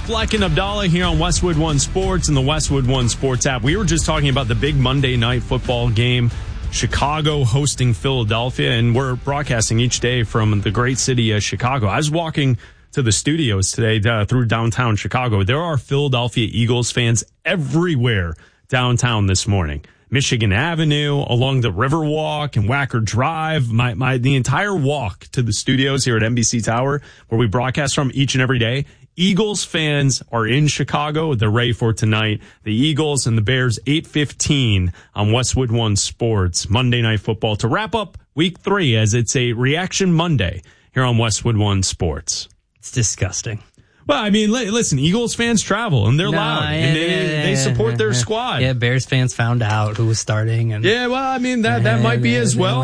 Fleck and Abdallah here on Westwood One Sports and the Westwood One Sports app. We were just talking about the big Monday night football game, Chicago hosting Philadelphia, and we're broadcasting each day from the great city of Chicago. I was walking to the studios today through downtown Chicago. There are Philadelphia Eagles fans everywhere downtown this morning. Michigan Avenue, along the Riverwalk and Wacker Drive, the entire walk to the studios here at NBC Tower, where we broadcast from each and every day. Eagles fans are in Chicago. They're ready for tonight. The Eagles and the Bears, 8:15 on Westwood One Sports, Monday Night Football, to wrap up Week 3 as it's a Reaction Monday here on Westwood One Sports. It's disgusting. Well, I mean, listen, Eagles fans travel, and they're loud, and they support their squad. Yeah, Bears fans found out who was starting. And yeah, well, I mean, that might be as well.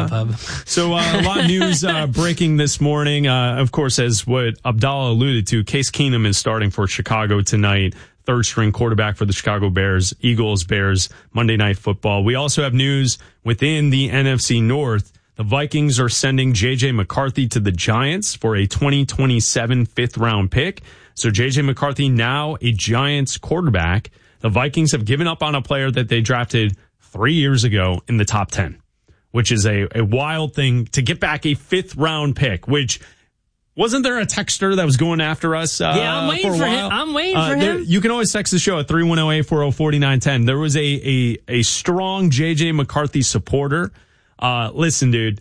So a lot of news breaking this morning. Of course, as what Abdallah alluded to, Case Keenum is starting for Chicago tonight. Third-string quarterback for the Chicago Bears, Eagles, Bears, Monday Night Football. We also have news within the NFC North. The Vikings are sending J.J. McCarthy to the Giants for a 2027 fifth-round pick. So J.J. McCarthy now a Giants quarterback. The Vikings have given up on a player that they drafted 3 years ago in the top 10, which is a wild thing to get back a fifth-round pick, which wasn't there a texter that was going after us I'm waiting for a while? I'm waiting for him. You can always text the show at 310-840-4910. There was a strong J.J. McCarthy supporter. Listen, dude,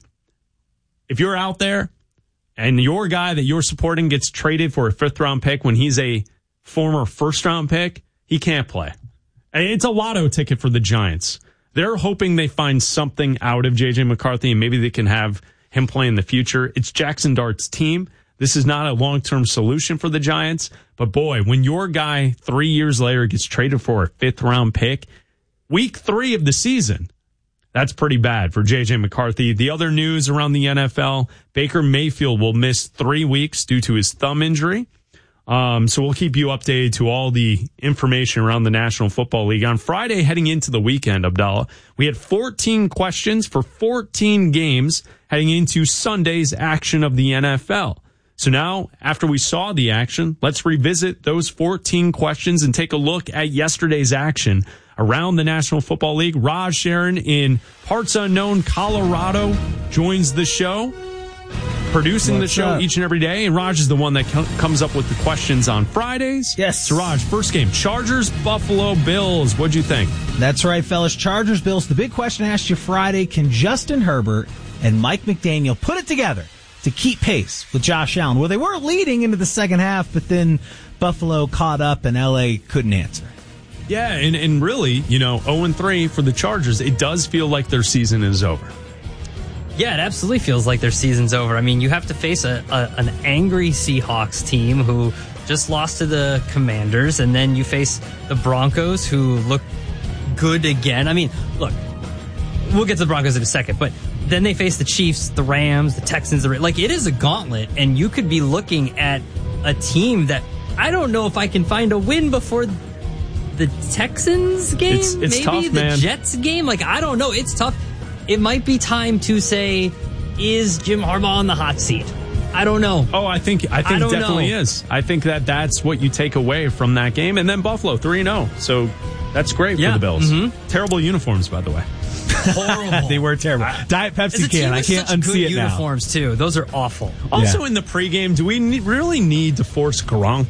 if you're out there and your guy that you're supporting gets traded for a fifth-round pick when he's a former first-round pick, he can't play. It's a lotto ticket for the Giants. They're hoping they find something out of J.J. McCarthy, and maybe they can have him play in the future. It's Jackson Dart's team. This is not a long-term solution for the Giants. But, boy, when your guy 3 years later gets traded for a fifth-round pick, week 3 of the season, that's pretty bad for J.J. McCarthy. The other news around the NFL, Baker Mayfield will miss 3 weeks due to his thumb injury. So we'll keep you updated to all the information around the National Football League. On Friday, heading into the weekend, Abdallah, we had 14 questions for 14 games heading into Sunday's action of the NFL. So now, after we saw the action, let's revisit those 14 questions and take a look at yesterday's action around the National Football League. Raj Sharon in parts unknown Colorado joins the show, producing the show each and every day. And Raj is the one that comes up with the questions on Fridays. Yes. So Raj, first game, Chargers, Buffalo Bills. What'd you think? That's right, fellas. Chargers, Bills. The big question I asked you Friday, can Justin Herbert and Mike McDaniel put it together to keep pace with Josh Allen? Well, they were leading into the second half, but then Buffalo caught up and LA couldn't answer. Yeah, and really, 0-3 for the Chargers. It does feel like their season is over. Yeah, it absolutely feels like their season's over. I mean, you have to face an angry Seahawks team who just lost to the Commanders, and then you face the Broncos who look good again. I mean, look, we'll get to the Broncos in a second, but then they face the Chiefs, the Rams, the Texans. It is a gauntlet, and you could be looking at a team that I don't know if I can find a win before the Texans game, it's maybe tough, the man. Jets game. I don't know. It's tough. It might be time to say, is Jim Harbaugh on the hot seat? I don't know. Oh, I think definitely is. I think that's what you take away from that game. And then Buffalo 3-0. So that's great for the Bills. Mm-hmm. Terrible uniforms, by the way. Horrible. They were terrible. Diet Pepsi can. I can't unsee it now. Uniforms too. Those are awful. Also in the pregame, do we really need to force Gronk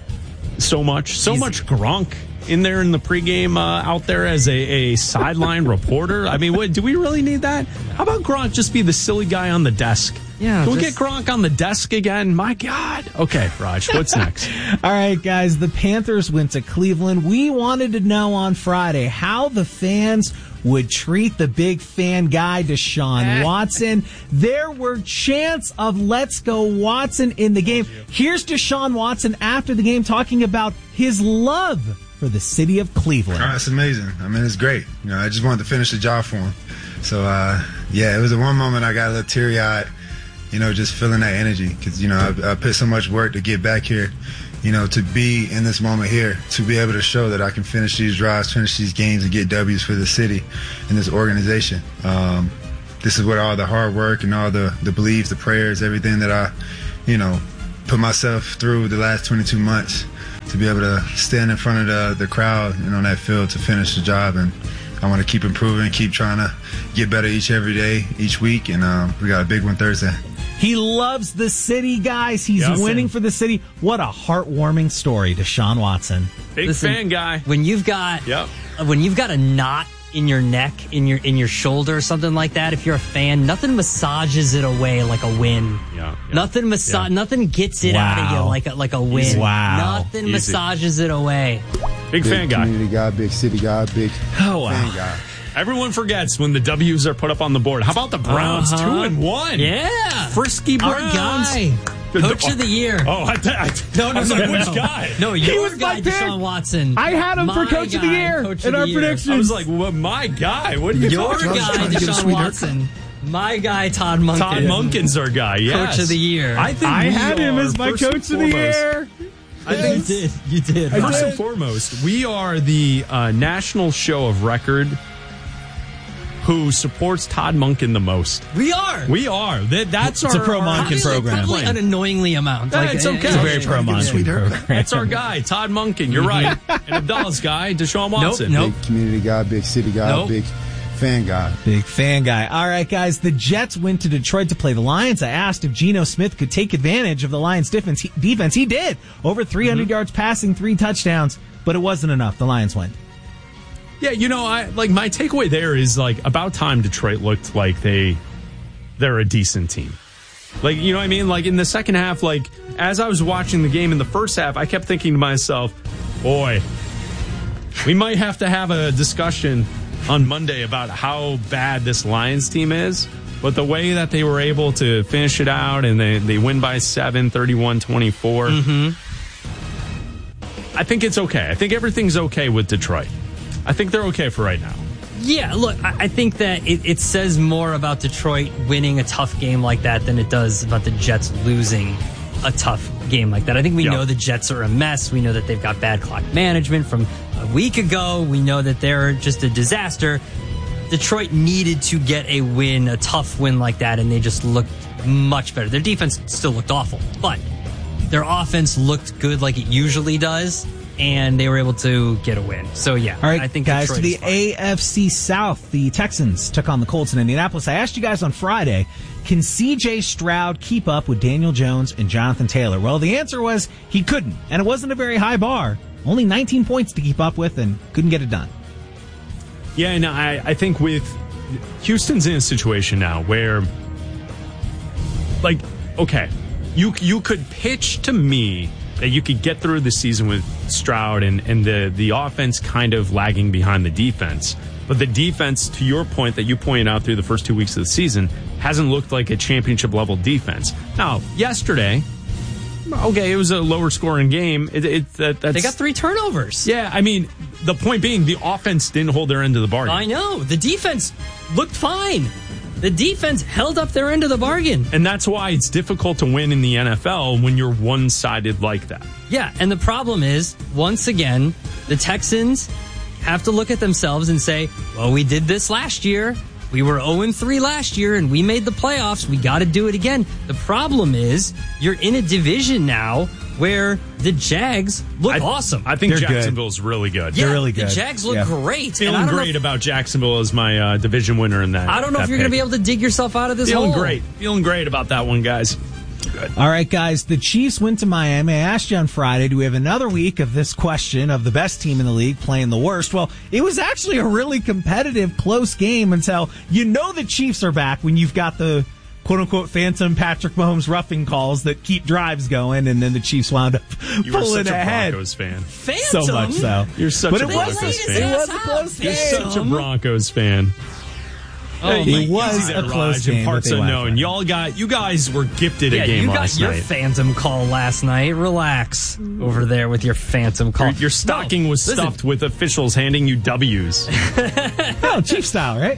so much? So much Gronk in there in the pregame out there as a sideline reporter? I mean, do we really need that? How about Gronk just be the silly guy on the desk? Yeah. Can we get Gronk on the desk again? My God. Okay, Raj, what's next? All right, guys, the Panthers went to Cleveland. We wanted to know on Friday how the fans would treat the big fan guy, Deshaun Watson. There were chants of "Let's go Watson" in the game. Here's Deshaun Watson after the game talking about his love for the city of Cleveland. It's amazing. I mean, it's great. I just wanted to finish the job for him. So, it was the one moment I got a little teary-eyed, just feeling that energy. Because, I put so much work to get back here, to be in this moment here, to be able to show that I can finish these drives, finish these games, and get W's for the city and this organization. This is what all the hard work and all the beliefs, the prayers, everything that I, put myself through the last 22 months to be able to stand in front of the crowd and on that field to finish the job. And I want to keep improving, keep trying to get better every day, each week. And we got a big one Thursday. He loves the city, guys. He's winning for the city. What a heartwarming story, Deshaun Watson. Big fan guy. When you've got a knot in your neck, in your shoulder, or something like that, if you're a fan, nothing massages it away like a win. Nothing gets it out of you like a win. Nothing massages it away. Big fan guy. Community guy, big city guy, big fan guy. Everyone forgets when the W's are put up on the board. How about the Browns? 2-1. Yeah. Frisky Browns. Our guy. Coach of the year. Oh, no. Which guy? No, your guy, Deshaun Watson. I had him for Coach of the Year in our predictions. I was like, well, my guy. What are you talking about? Your guy, Deshaun Watson. My guy, Todd Monken. Todd Monken's our guy, yes. Coach of the Year. I had him as my Coach of the Year. I think you did. First and foremost, we are the national show of record who supports Todd Monken the most. We are. That's it's our a pro Monken program. Probably an annoyingly amount. It's okay. It's a very pro Monken program. That's our guy, Todd Monken. You're right. And Abdallah's guy, Deshaun Watson. Nope. Big community guy, big city guy, big fan guy. Big fan guy. All right, guys. The Jets went to Detroit to play the Lions. I asked if Geno Smith could take advantage of the Lions' defense. He did. Over 300 yards passing, 3 touchdowns, but it wasn't enough. The Lions win. Yeah, my takeaway there is about time Detroit looked like they're a decent team. You know what I mean? In the second half, as I was watching the game in the first half, I kept thinking to myself, boy, we might have to have a discussion on Monday about how bad this Lions team is. But the way that they were able to finish it out and they win by 7, 31-24, I think it's okay. I think everything's okay with Detroit. I think they're okay for right now. Yeah, look, I think that it says more about Detroit winning a tough game like that than it does about the Jets losing a tough game like that. I think we know the Jets are a mess. We know that they've got bad clock management from a week ago. We know that they're just a disaster. Detroit needed to get a win, a tough win like that, and they just looked much better. Their defense still looked awful, but their offense looked good like it usually does. And they were able to get a win. So, yeah. All right, I think guys, Detroit to the AFC South, the Texans took on the Colts in Indianapolis. I asked you guys on Friday, can C.J. Stroud keep up with Daniel Jones and Jonathan Taylor? Well, the answer was he couldn't, and it wasn't a very high bar. Only 19 points to keep up with, and couldn't get it done. Yeah, and I think with Houston's in a situation now where, okay, you could pitch to me that you could get through the season with Stroud and the offense kind of lagging behind the defense. But the defense, to your point that you pointed out through the first 2 weeks of the season, hasn't looked like a championship-level defense. Now, yesterday, okay, it was a lower-scoring game. They got 3 turnovers. Yeah, I mean, the point being, the offense didn't hold their end of the bargain. I know. The defense looked fine. The defense held up their end of the bargain. And that's why it's difficult to win in the NFL when you're one-sided like that. Yeah, and the problem is, once again, the Texans have to look at themselves and say, well, we did this last year. We were 0-3 last year, and we made the playoffs. We got to do it again. The problem is, you're in a division now where the Jags look awesome. I think Jacksonville's really good. Yeah, they're really good. The Jags look great. Feeling great about Jacksonville as my division winner in that. I don't know if you're going to be able to dig yourself out of this hole. Feeling great about that one, guys. Good. All right, guys. The Chiefs went to Miami. I asked you on Friday, do we have another week of this question of the best team in the league playing the worst? Well, it was actually a really competitive, close game until the Chiefs are back when you've got the quote-unquote phantom Patrick Mahomes roughing calls that keep drives going, and then the Chiefs wound up pulling ahead. You were such a Broncos fan. Phantom? So much so. You're such a Broncos fan. It was a close game. You're such a Broncos fan. It was a close game. Parts unknown. You guys were gifted a game last night. You got your phantom call last night. Relax over there with your phantom call. Your stocking was stuffed with officials handing you W's. Chief style, right?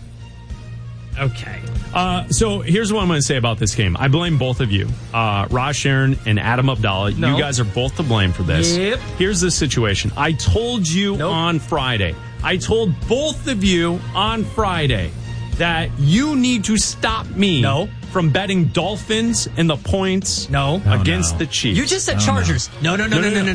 Okay. So here's what I'm going to say about this game. I blame both of you, Raj Sharon and Adam Abdallah. No. You guys are both to blame for this. Yep. Here's the situation. I told you on Friday. I told both of you on Friday that you need to stop me from betting Dolphins and the points against the Chiefs. You just said Chargers. No. You're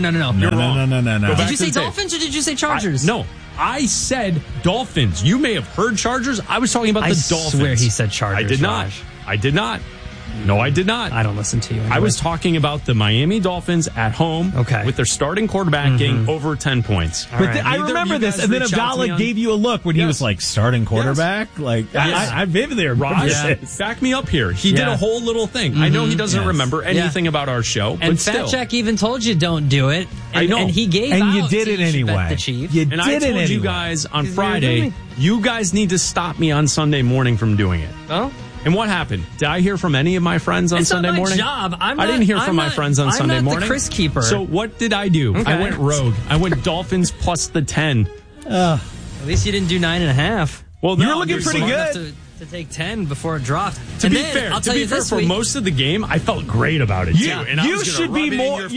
wrong. No. Did you say Dolphins or did you say Chargers? No. I said Dolphins. You may have heard Chargers. I was talking about the Dolphins. I swear he said Chargers. I did not. Raj. I did not. No, I did not. I don't listen to you anyway. I was talking about the Miami Dolphins at home with their starting quarterback getting over 10 points. I remember this, and then Abdallah gave you a look when he was like, starting quarterback? Yes. Like, I vividly remember this. Back me up here. He did a whole little thing. I know he doesn't remember anything about our show, and but still. Fat Jack even told you don't do it. And, I know. And he gave and out you did it anyway. Bet the Chief. You and did I it told anyway. you guys on Friday, you guys need to stop me on Sunday morning from doing it. Oh? And what happened? Did I hear from any of my friends on Sunday morning? It's not my job. I didn't hear from my friends on Sunday morning. I'm not the Chris Keeper. So what did I do? Okay. I went rogue. I went Dolphins plus the 10. At least you didn't do 9.5. Well, you were looking pretty Smart good. enough to take 10 before it dropped. To be fair, for most of the game, I felt great about it too. And You should be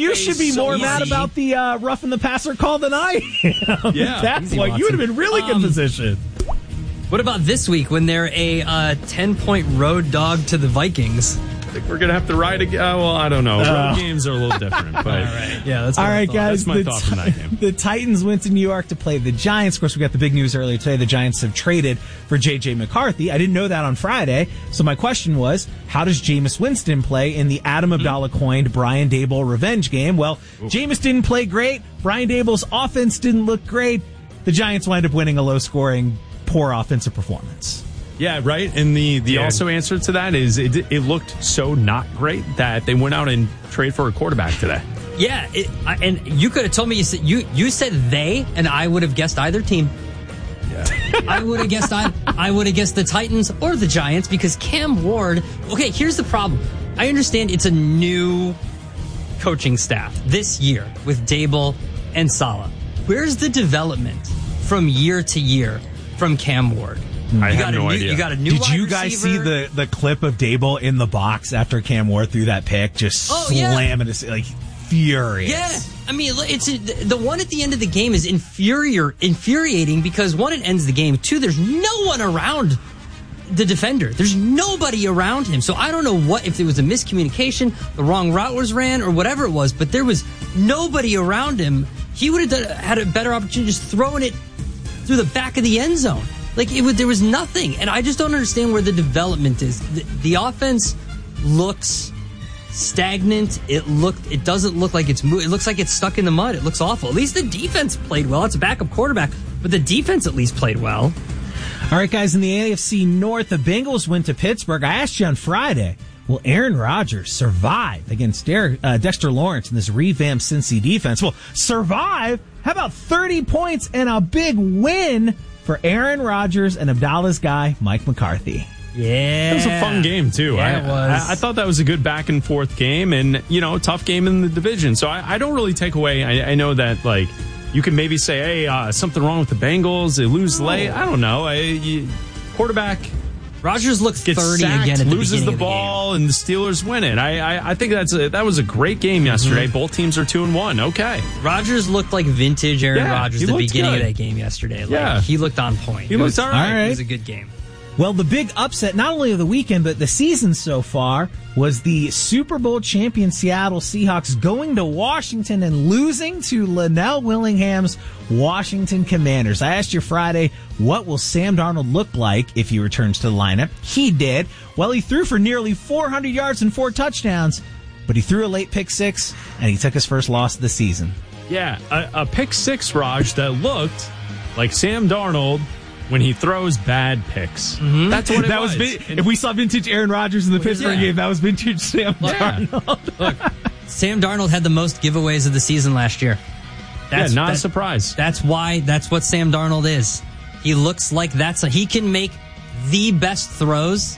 more mad about the roughing the passer call than I am. Yeah, That's why you would have been really good position. What about this week when they're a 10-point road dog to the Vikings? I think we're going to have to ride again. Well, I don't know. Road games are a little different. But Yeah, that's all right, guys. That's my thought from that game. The Titans went to New York to play the Giants. Of course, we got the big news earlier today. The Giants have traded for J.J. McCarthy. I didn't know that on Friday. So my question was, how does Jameis Winston play in the Adam Abdallah coined Brian Daboll revenge game? Well, Jameis didn't play great. Brian Daboll's offense didn't look great. The Giants wind up winning a low-scoring, poor offensive performance. Yeah, right. And the also answer to that is it looked so not great that they went out and traded for a quarterback today. Yeah, and you could have told me you said they, and I would have guessed either team. Yeah. I would have guessed I would have guessed the Titans or the Giants because Cam Ward. Okay, here's the problem. I understand it's a new coaching staff this year with Daboll and Saleh. Where's the development from year to year from Cam Ward? I have no idea. You got a new. Did you guys see the clip of Daboll in the box after Cam Ward threw that pick, just slamming it, like furious? Yeah, I mean, it's the one at the end of the game is infuriating because one, it ends the game. Two, there's no one around the defender. There's nobody around him. So I don't know if it was a miscommunication, the wrong route was ran, or whatever it was. But there was nobody around him. He would have had a better opportunity just throwing it through the back of the end zone. Like there was nothing, and I just don't understand where the development is. The offense looks stagnant. It doesn't look like it's moving. It looks like it's stuck in the mud. It looks awful. At least the defense played well. It's a backup quarterback, but the defense at least played well. All right, guys, in the AFC North, the Bengals went to Pittsburgh. I asked you on Friday, will Aaron Rodgers survive against Dexter Lawrence in this revamped Cincy defense? Well, survive? How about 30 points and a big win for Aaron Rodgers and Abdallah's guy, Mike McCarthy? Yeah. It was a fun game, too. Yeah, it was. I thought that was a good back and forth game and, tough game in the division. So I don't really take away. I know that, like, you can maybe say, hey, something wrong with the Bengals. They lose late. I don't know. Quarterback. Rodgers looked 30 sacked, again at the loses beginning the ball, and the Steelers win it. I think that was a great game yesterday. Both teams are 2-1. Okay. Rodgers looked like vintage Aaron Rodgers at the beginning of that game yesterday. He looked on point. He looked all right. It was a good game. Well, the big upset, not only of the weekend, but the season so far, was the Super Bowl champion Seattle Seahawks going to Washington and losing to Linnell Willingham's Washington Commanders. I asked you Friday, what will Sam Darnold look like if he returns to the lineup? He did. Well, he threw for nearly 400 yards and 4 touchdowns, but he threw a late pick six, and he took his first loss of the season. Yeah, a pick six, Raj, that looked like Sam Darnold when he throws bad picks. That's what it was. If we saw vintage Aaron Rodgers in the Pittsburgh game, that was vintage Sam Darnold. Look, Sam Darnold had the most giveaways of the season last year. That's not a surprise. That's what Sam Darnold is. He looks like he can make the best throws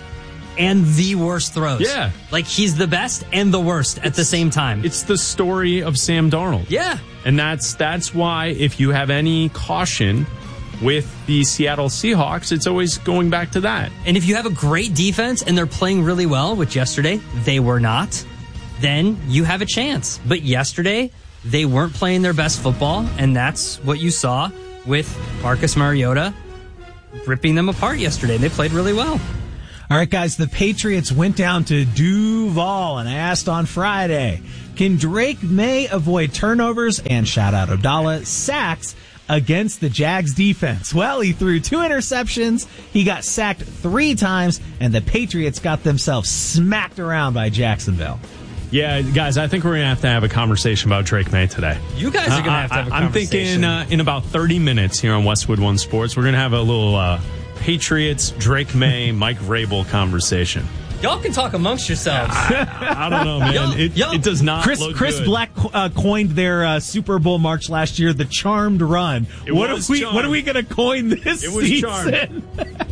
and the worst throws. Yeah. Like he's the best and the worst at the same time. It's the story of Sam Darnold. Yeah. And that's why if you have any caution with the Seattle Seahawks, it's always going back to that. And if you have a great defense and they're playing really well, which yesterday they were not, then you have a chance. But yesterday, they weren't playing their best football, and that's what you saw with Marcus Mariota ripping them apart yesterday. They played really well. All right, guys, the Patriots went down to Duval, and I asked on Friday, can Drake May avoid turnovers and, shout out Abdallah, sacks against the Jags defense? Well, he threw 2 interceptions, he got sacked 3 times, and the Patriots got themselves smacked around by Jacksonville. Yeah, guys, I think we're going to have a conversation about Drake May today. You guys are going to have a I'm conversation. thinking in about 30 minutes here on Westwood One Sports, we're going to have a little Patriots, Drake May, Mike Vrabel conversation. Y'all can talk amongst yourselves. I don't know, man. It does not look Chris good. Black coined their Super Bowl march last year the charmed run. What are we going to coin this It was season? charmed.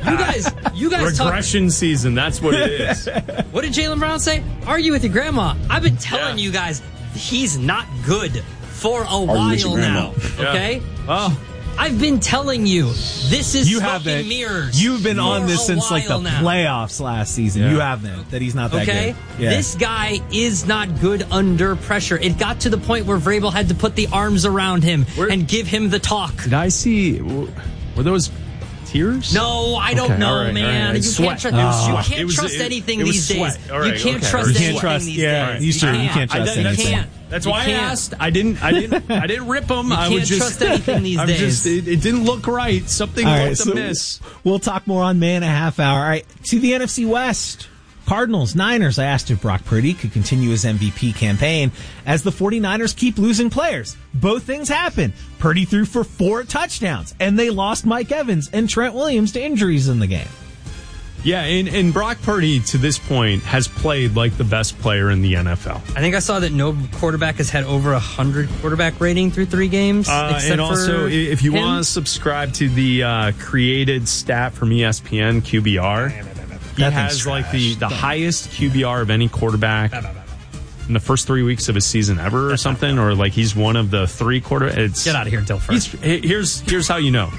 You guys talk. Regression season, that's what it is. What did Jaylen Brown say? Argue with your grandma. I've been telling you guys he's not good for a while now. Okay? Well, I've been telling you this is fucking mirrors. You've been on for this a since like the while now. playoffs last season. Yeah. You haven't. That he's not that Okay? good. Yeah. This guy is not good under pressure. It got to the point where Vrabel had to put the arms around him and give him the talk. did I see, were those tears? No, I don't know, all right, man. all right. You Sweat. can't, It was you sweat. can't It was- trust it- anything it was these days. sweat. All right, You can't okay. trust You can't anything trust- these yeah, days. you sure, you can't trust You anything. can't. That's You why I can't. asked. I didn't rip them. I can't was just trust anything these I'm days. just it didn't look right. Something All looked right, so amiss. we'll talk more on Man a Half Hour. All right, to the NFC West. Cardinals, Niners, I asked if Brock Purdy could continue his MVP campaign as the 49ers keep losing players. Both things happened. Purdy threw for 4 touchdowns, and they lost Mike Evans and Trent Williams to injuries in the game. Yeah, and Brock Purdy to this point has played like the best player in the NFL. I think I saw that no quarterback has had over 100 quarterback rating through 3 games. except And also, for if you him. want to subscribe to the created stat from ESPN QBR, he That has thing's like trash. the highest QBR of any quarterback in the first 3 weeks of his season ever, or something, or like he's one of the 3 quarterbacks. Get out of here, Dilfer. Here's how you know.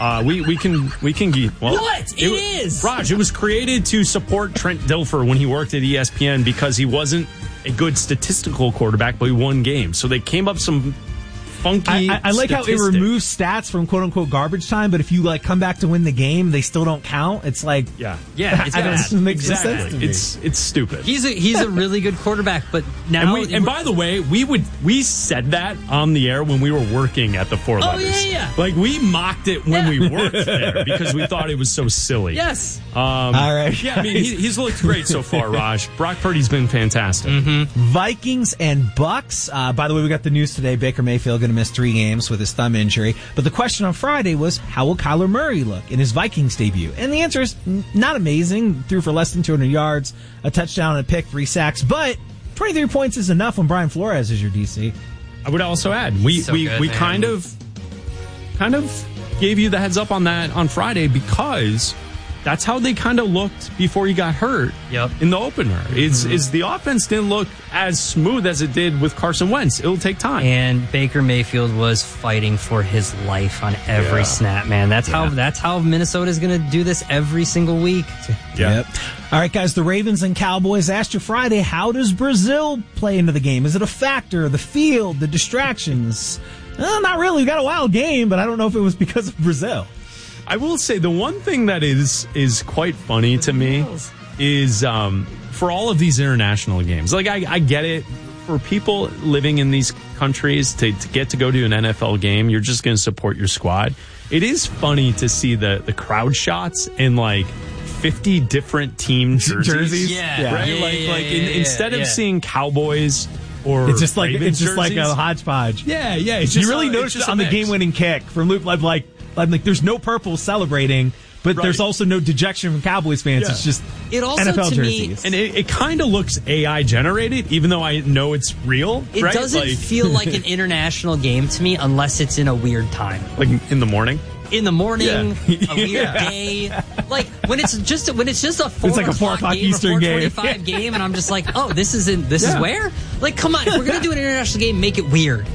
We can get What? It is! Raj. It was created to support Trent Dilfer when he worked at ESPN because he wasn't a good statistical quarterback, but he won games. So they came up some funky. I like how it statistic. removes stats from quote unquote garbage time, but if you like come back to win the game, they still don't count. It's like Yeah, It's I don't bad. know, it makes no exactly. sense to me. It's stupid. He's a really good quarterback, but now And by the way, we said that on the air when we were working at the Four Letters. yeah. Like we mocked it when we worked there because we thought it was so silly. yes. all right. Yeah, I mean he's looked great so far, Raj. Brock Purdy's been fantastic. Vikings and Bucks. By the way, we got the news today. Baker Mayfield going to miss 3 games with his thumb injury. But the question on Friday was, how will Kyler Murray look in his Vikings debut? And the answer is not amazing. Threw for less than 200 yards, a touchdown, and a pick, 3 sacks. But 23 points is enough when Brian Flores is your DC. I would also add we So good, man. kind of gave you the heads up on that on Friday because that's how they kind of looked before he got hurt. Yep. In the opener, is the offense didn't look as smooth as it did with Carson Wentz. It'll take time. And Baker Mayfield was fighting for his life on every snap, man. That's how Minnesota's going to do this every single week. Yeah. Yep. All right, guys, the Ravens and Cowboys asked you Friday, how does Brazil play into the game? Is it a factor? The field, the distractions? Not really. We got a wild game, but I don't know if it was because of Brazil. I will say the one thing that is quite funny to me is for all of these international games. Like I get it. For people living in these countries to get to go to an NFL game, you're just going to support your squad. It is funny to see the crowd shots in like 50 different team jerseys. Yeah. Right? Instead of yeah. seeing Cowboys or It's just like Ravens like jerseys, a hodgepodge. Yeah. It's just You really it's noticed just it on a the mix. game-winning kick from Luke. I'm like, there's no purple celebrating, but there's Right. also no dejection from Cowboys fans. Yeah. It's just It also, NFL to me, jerseys. And it kind of looks AI generated, even though I know it's real. it right? doesn't feel like an international game to me unless it's in a weird time. like in the morning. In the morning, Yeah. a weird day, like when it's just a 4 It's like a 4 o'clock game Eastern or game. 4:25 game, and I'm just like, oh, this is where? Like, come on, if we're gonna do an international game, make it weird.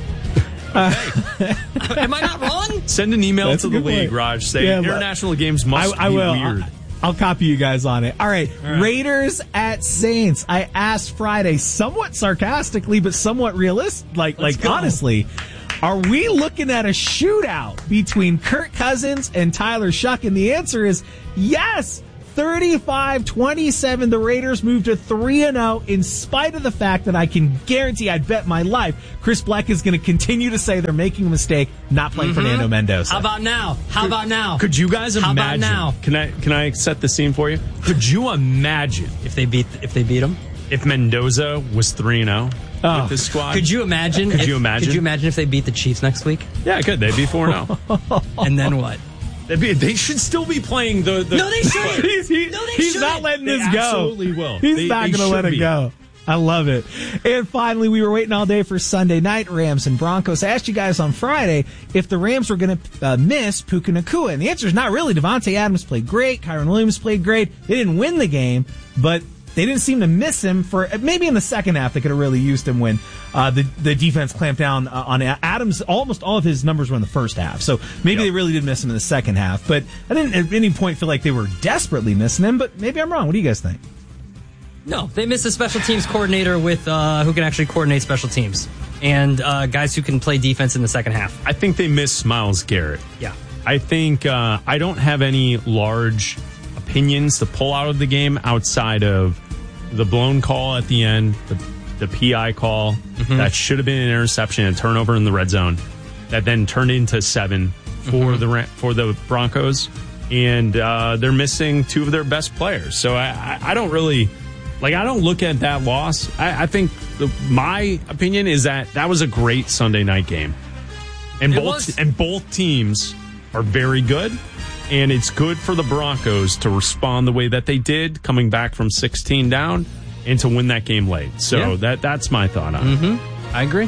Am I not wrong? Send an email That's to a the good league, point. Raj. Say Yeah, but international games must I be will. weird. I'll copy you guys on it. All right. Raiders at Saints. I asked Friday, somewhat sarcastically, but somewhat realistic. Like go. honestly, are we looking at a shootout between Kirk Cousins and Tyler Shuck? And the answer is yes. 35-27, the Raiders moved to 3-0 in spite of the fact that I can guarantee, I'd bet my life, Chris Black is going to continue to say they're making a mistake not playing Fernando Mendoza. How about now? Could you guys imagine? How about now? Can I set the scene for you? Could you imagine if they beat them? If Mendoza was 3-0 with this squad? Could you imagine? Could you imagine if they beat the Chiefs next week? Yeah, I could. They'd be 4-0. And then what? They should still be playing the No, they shouldn't. He's not letting this go. Absolutely will. He's not going to let it go. I love it. And finally, we were waiting all day for Sunday night, Rams and Broncos. I asked you guys on Friday if the Rams were going to miss Puka Nacua. And the answer is not really. Devontae Adams played great. Kyron Williams played great. They didn't win the game, but they didn't seem to miss him for maybe in the second half. They could have really used him when the defense clamped down on Adams. Almost all of his numbers were in the first half, so maybe they really did miss him in the second half. But I didn't at any point feel like they were desperately missing him. But maybe I'm wrong. What do you guys think? No, they missed a special teams coordinator with who can actually coordinate special teams and guys who can play defense in the second half. I think they miss Myles Garrett. Yeah, I think I don't have any large opinions to pull out of the game outside of the blown call at the end, the PI call that should have been an interception, a turnover in the red zone that then turned into 7 for the Broncos, and they're missing 2 of their best players. So I don't really I don't look at that loss. I think my opinion is that was a great Sunday night game, and both teams are very good. And it's good for the Broncos to respond the way that they did, coming back from 16 down, and to win that game late. So that's my thought on it. I agree.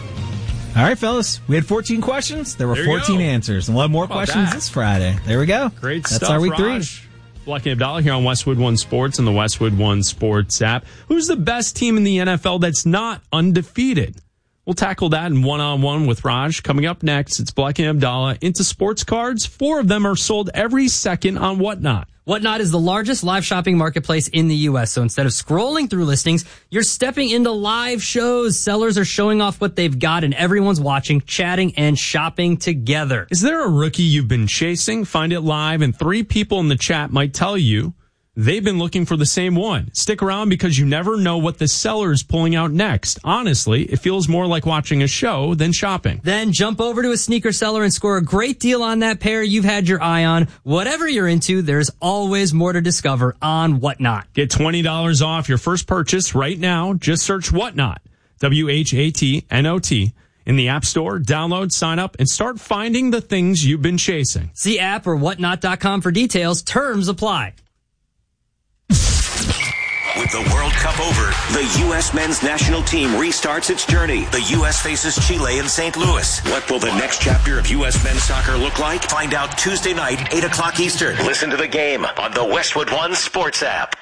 All right, fellas. We had 14 questions. There were 14 answers. And we'll have more questions this Friday. There we go. Great That's stuff, our week Raj. 3. Black and Abdallah here on Westwood One Sports and the Westwood One Sports app. Who's the best team in the NFL that's not undefeated? We'll tackle that in one-on-one with Raj. Coming up next, it's Black and Abdallah into sports cards. 4 of them are sold every second on Whatnot. Whatnot is the largest live shopping marketplace in the U.S. So instead of scrolling through listings, you're stepping into live shows. Sellers are showing off what they've got and everyone's watching, chatting, and shopping together. Is there a rookie you've been chasing? Find it live, and 3 people in the chat might tell you they've been looking for the same one. Stick around because you never know what the seller is pulling out next. Honestly, it feels more like watching a show than shopping. Then jump over to a sneaker seller and score a great deal on that pair you've had your eye on. Whatever you're into, there's always more to discover on Whatnot. Get $20 off your first purchase right now. Just search Whatnot, WHATNOT, in the App Store. Download, sign up, and start finding the things you've been chasing. See app or whatnot.com for details. Terms apply. With the World Cup over, the U.S. men's national team restarts its journey. The U.S. faces Chile in St. Louis. What will the next chapter of U.S. men's soccer look like? Find out Tuesday night, 8 o'clock Eastern. Listen to the game on the Westwood One Sports app.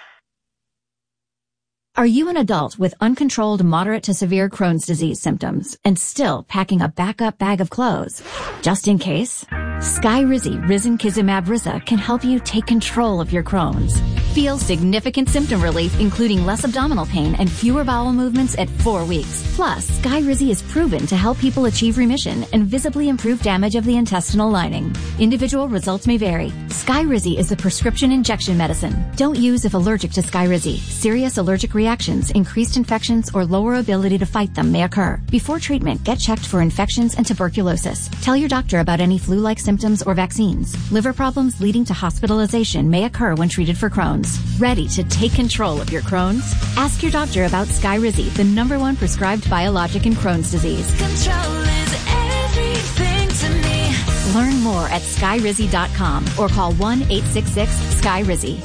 Are you an adult with uncontrolled moderate to severe Crohn's disease symptoms and still packing a backup bag of clothes? Just in case? Skyrizi Risankizumab Riza can help you take control of your Crohn's. Feel significant symptom relief, including less abdominal pain and fewer bowel movements at 4 weeks. Plus, Skyrizi is proven to help people achieve remission and visibly improve damage of the intestinal lining. Individual results may vary. Skyrizi is a prescription injection medicine. Don't use if allergic to Skyrizi. Serious allergic reactions, increased infections, or lower ability to fight them may occur. Before treatment, get checked for infections and tuberculosis. Tell your doctor about any flu-like symptoms or vaccines. Liver problems leading to hospitalization may occur when treated for Crohn's. Ready to take control of your Crohn's? Ask your doctor about Skyrizi, the #1 prescribed biologic in Crohn's disease. Control is everything to me. Learn more at skyrizi.com or call 1-866-SKYRIZI.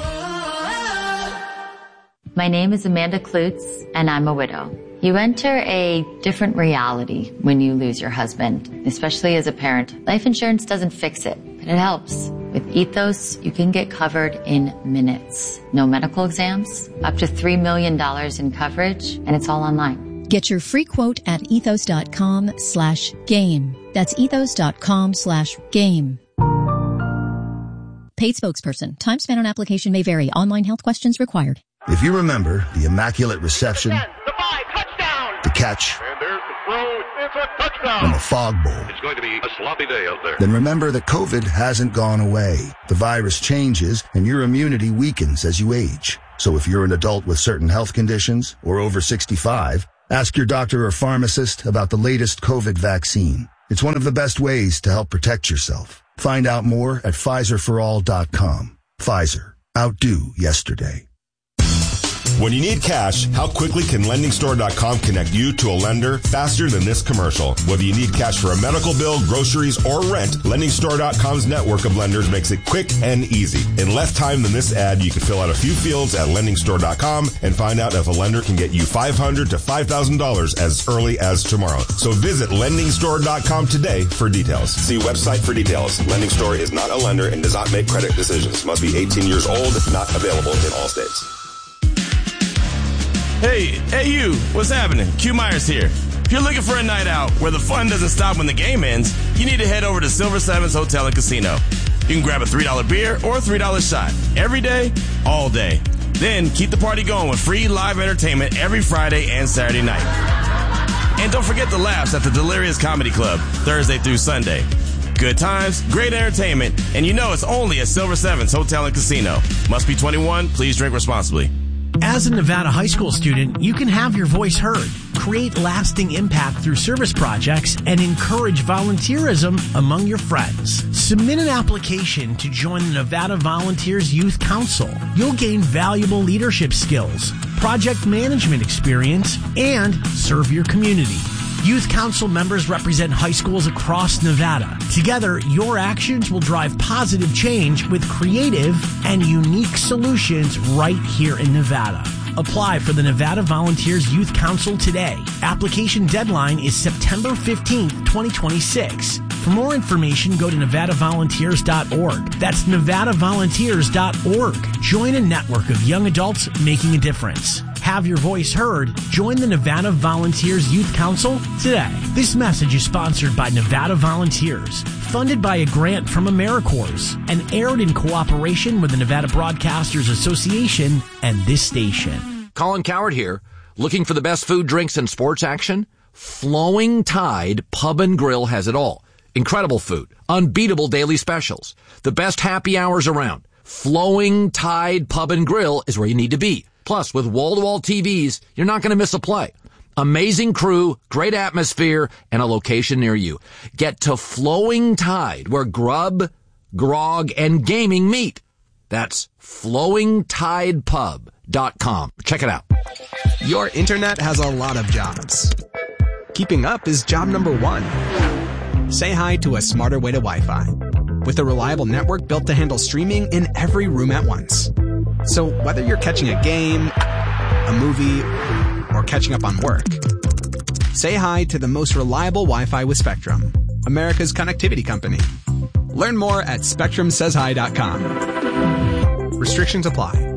My name is Amanda Klutz, and I'm a widow. You enter a different reality when you lose your husband, especially as a parent. Life insurance doesn't fix it, but it helps. With Ethos, you can get covered in minutes. No medical exams, up to $3 million in coverage, and it's all online. Get your free quote at ethos.com/game. That's ethos.com/game. Paid spokesperson. Time spent on application may vary. Online health questions required. If you remember the immaculate reception, the catch, It's a touchdown. From a fog bowl. It's going to be a sloppy day out there. Then remember that COVID hasn't gone away. The virus changes and your immunity weakens as you age. So if you're an adult with certain health conditions or over 65, ask your doctor or pharmacist about the latest COVID vaccine. It's one of the best ways to help protect yourself. Find out more at PfizerForAll.com. Pfizer. Outdo yesterday. When you need cash, how quickly can LendingStore.com connect you to a lender faster than this commercial? Whether you need cash for a medical bill, groceries, or rent, LendingStore.com's network of lenders makes it quick and easy. In less time than this ad, you can fill out a few fields at LendingStore.com and find out if a lender can get you $500 to $5,000 as early as tomorrow. So visit LendingStore.com today for details. See website for details. Lending Store is not a lender and does not make credit decisions. Must be 18 years old. Not available in all states. Hey you, what's happening? Q Myers here. If you're looking for a night out where the fun doesn't stop when the game ends, you need to head over to Silver Sevens Hotel and Casino. You can grab a $3 beer or a $3 shot every day, all day. Then keep the party going with free live entertainment every Friday and Saturday night. And don't forget the laughs at the Delirious Comedy Club, Thursday through Sunday. Good times, great entertainment, and you know it's only at Silver Sevens Hotel and Casino. Must be 21, please drink responsibly. As a Nevada high school student, you can have your voice heard, create lasting impact through service projects, and encourage volunteerism among your friends. Submit an application to join the Nevada Volunteers Youth Council. You'll gain valuable leadership skills, project management experience, and serve your community. Youth Council members represent high schools across Nevada. Together, your actions will drive positive change with creative and unique solutions right here in Nevada. Apply for the Nevada Volunteers Youth Council today. Application deadline is September 15th, 2026. For more information, go to NevadaVolunteers.org. That's NevadaVolunteers.org. Join a network of young adults making a difference. Have your voice heard. Join the Nevada Volunteers Youth Council today. This message is sponsored by Nevada Volunteers, funded by a grant from AmeriCorps, and aired in cooperation with the Nevada Broadcasters Association and this station. Colin Coward here. Looking for the best food, drinks, and sports action? Flowing Tide Pub and Grill has it all. Incredible food, unbeatable daily specials, the best happy hours around. Flowing Tide Pub and Grill is where you need to be. Plus, with wall-to-wall TVs, you're not going to miss a play. Amazing crew, great atmosphere, and a location near you. Get to Flowing Tide, where grub, grog, and gaming meet. That's flowingtidepub.com. Check it out. Your internet has a lot of jobs. Keeping up is job number one. Say hi to a smarter way to Wi-Fi. With a reliable network built to handle streaming in every room at once. So whether you're catching a game, a movie, or catching up on work, say hi to the most reliable Wi-Fi with Spectrum, America's connectivity company. Learn more at SpectrumSaysHi.com. Restrictions apply.